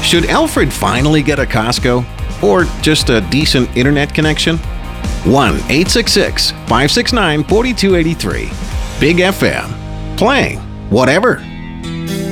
Should Alfred finally get a Costco? Or just a decent internet connection? 1-866-569-4283. Big FM. Playing whatever.